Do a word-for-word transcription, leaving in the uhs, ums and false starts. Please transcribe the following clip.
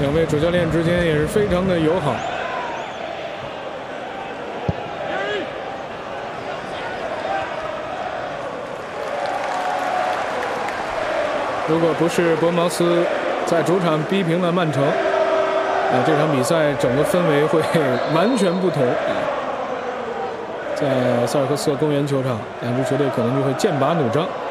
两位主教练之间也是非常的友好。如果不是博茅斯在主场逼平了曼城，啊，这场比赛整个氛围会完全不同。在萨尔克斯特公园球场，两支球队可能就会剑拔弩张。